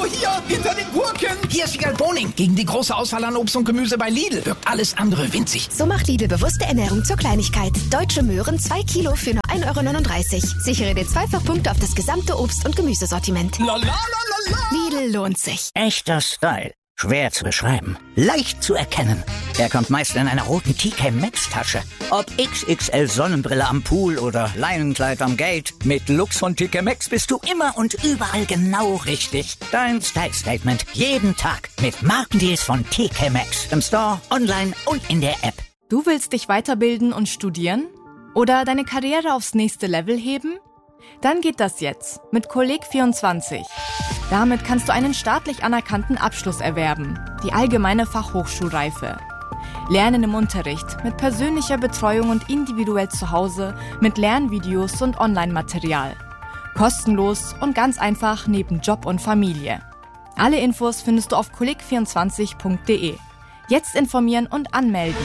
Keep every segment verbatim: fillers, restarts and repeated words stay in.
hier, hinter den Gurken. Hier ist Wiegald Boning. Gegen die große Auswahl an Obst und Gemüse bei Lidl wirkt alles andere winzig. So macht Lidl bewusste Ernährung zur Kleinigkeit. Deutsche Möhren zwei Kilo für nur ein Euro neununddreißig. Sichere dir Zweifachpunkte auf das gesamte Obst- und Gemüsesortiment. La, la, la, la, la. Lidl lohnt sich. Echter Style. Schwer zu beschreiben. Leicht zu erkennen. Er kommt meist in einer roten T K Maxx Tasche. Ob X X L Sonnenbrille am Pool oder Leinenkleid am Gate. Mit Lux von T K Maxx bist du immer und überall genau richtig. Dein Style Statement. Jeden Tag. Mit Markendeals von T K Maxx. Im Store, online und in der App. Du willst dich weiterbilden und studieren? Oder deine Karriere aufs nächste Level heben? Dann geht das jetzt mit Kolleg vierundzwanzig. Damit kannst du einen staatlich anerkannten Abschluss erwerben, die allgemeine Fachhochschulreife. Lernen im Unterricht, mit persönlicher Betreuung und individuell zu Hause, mit Lernvideos und Online-Material. Kostenlos und ganz einfach neben Job und Familie. Alle Infos findest du auf kolleg vierundzwanzig punkt de. Jetzt informieren und anmelden.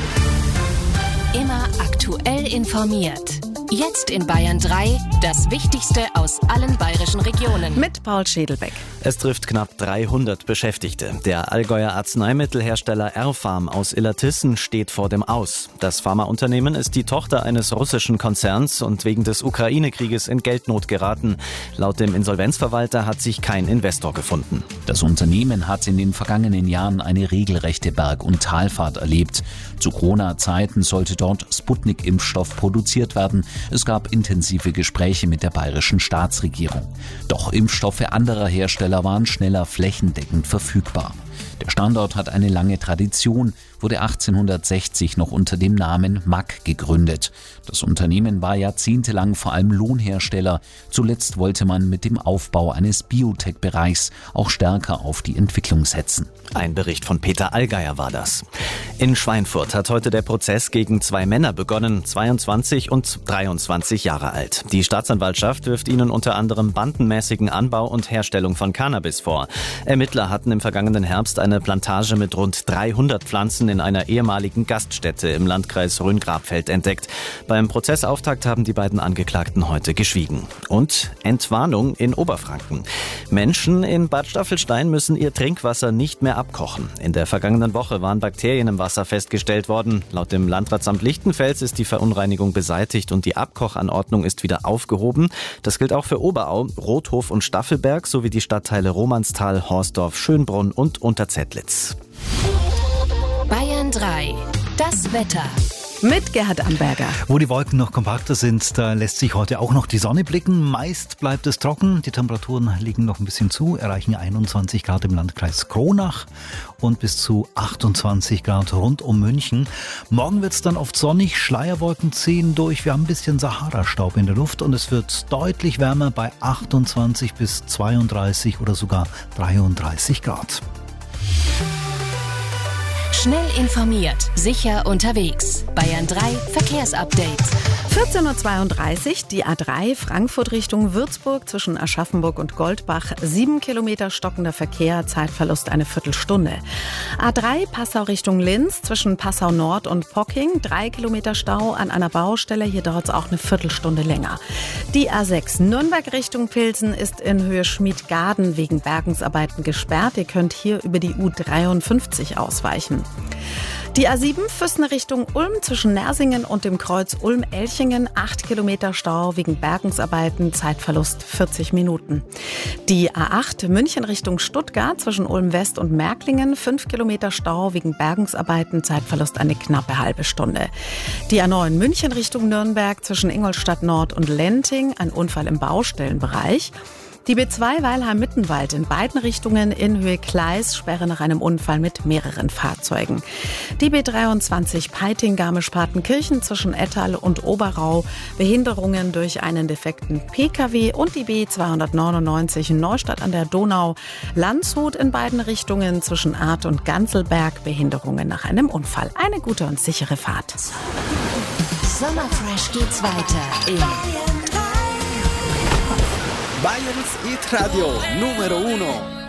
Immer aktuell informiert. Jetzt in Bayern drei, das Wichtigste aus allen bayerischen Regionen. Mit Paul Schädelbeck. Es trifft knapp dreihundert Beschäftigte. Der Allgäuer Arzneimittelhersteller Airfarm aus Illertissen steht vor dem Aus. Das Pharmaunternehmen ist die Tochter eines russischen Konzerns und wegen des Ukraine-Krieges in Geldnot geraten. Laut dem Insolvenzverwalter hat sich kein Investor gefunden. Das Unternehmen hat in den vergangenen Jahren eine regelrechte Berg- und Talfahrt erlebt. Zu Corona-Zeiten sollte dort Sputnik-Impfstoff produziert werden. Es gab intensive Gespräche mit der bayerischen Staatsregierung. Doch Impfstoffe anderer Hersteller waren schneller flächendeckend verfügbar. Der Standort hat eine lange Tradition, wurde achtzehnhundertsechzig noch unter dem Namen M A C gegründet. Das Unternehmen war jahrzehntelang vor allem Lohnhersteller. Zuletzt wollte man mit dem Aufbau eines Biotech-Bereichs auch stärker auf die Entwicklung setzen. Ein Bericht von Peter Allgeier war das. In Schweinfurt hat heute der Prozess gegen zwei Männer begonnen, zweiundzwanzig und dreiundzwanzig Jahre alt. Die Staatsanwaltschaft wirft ihnen unter anderem bandenmäßigen Anbau und Herstellung von Cannabis vor. Ermittler hatten im vergangenen Herbst eine Plantage mit rund dreihundert Pflanzen in einer ehemaligen Gaststätte im Landkreis Rhön-Grabfeld entdeckt. Beim Prozessauftakt haben die beiden Angeklagten heute geschwiegen. Und Entwarnung in Oberfranken. Menschen in Bad Staffelstein müssen ihr Trinkwasser nicht mehr abkochen. In der vergangenen Woche waren Bakterien im Wasser festgestellt worden. Laut dem Landratsamt Lichtenfels ist die Verunreinigung beseitigt und die Abkochanordnung ist wieder aufgehoben. Das gilt auch für Oberau, Rothof und Staffelberg sowie die Stadtteile Romansthal, Horsdorf, Schönbrunn und Unterzettlitz. Bayern drei, das Wetter. Mit Gerhard Amberger. Wo die Wolken noch kompakter sind, da lässt sich heute auch noch die Sonne blicken. Meist bleibt es trocken. Die Temperaturen liegen noch ein bisschen zu, erreichen einundzwanzig Grad im Landkreis Kronach und bis zu achtundzwanzig Grad rund um München. Morgen wird es dann oft sonnig, Schleierwolken ziehen durch. Wir haben ein bisschen Sahara-Staub in der Luft und es wird deutlich wärmer bei achtundzwanzig bis zweiunddreißig oder sogar dreiunddreißig Grad. Schnell informiert, sicher unterwegs. Bayern drei Verkehrsupdate. vierzehn Uhr zweiunddreißig, die A drei Frankfurt Richtung Würzburg zwischen Aschaffenburg und Goldbach. Sieben Kilometer stockender Verkehr, Zeitverlust eine Viertelstunde. A drei Passau Richtung Linz zwischen Passau Nord und Pocking. Drei Kilometer Stau an einer Baustelle, hier dauert es auch eine Viertelstunde länger. Die A sechs Nürnberg Richtung Pilsen ist in Höhe Schmiedgaden wegen Bergungsarbeiten gesperrt. Ihr könnt hier über die U dreiundfünfzig ausweichen. Die A sieben Füssen Richtung Ulm zwischen Nersingen und dem Kreuz Ulm-Elchingen. Acht Kilometer Stau wegen Bergungsarbeiten, Zeitverlust vierzig Minuten. Die A acht München Richtung Stuttgart zwischen Ulm West und Märklingen. Fünf Kilometer Stau wegen Bergungsarbeiten, Zeitverlust eine knappe halbe Stunde. Die A neun München Richtung Nürnberg zwischen Ingolstadt Nord und Lenting. Ein Unfall im Baustellenbereich. Die B zwei Weilheim-Mittenwald in beiden Richtungen in Höhe Kleis, Sperre nach einem Unfall mit mehreren Fahrzeugen. Die B dreiundzwanzig Peiting-Garmisch-Partenkirchen zwischen Ettal und Oberau, Behinderungen durch einen defekten P K W und die B zweihundertneunundneunzig Neustadt an der Donau, Landshut in beiden Richtungen zwischen Arth und Ganzelberg, Behinderungen nach einem Unfall. Eine gute und sichere Fahrt. Sommerfresh geht's weiter in Bayerns Hit Radio Numero Uno.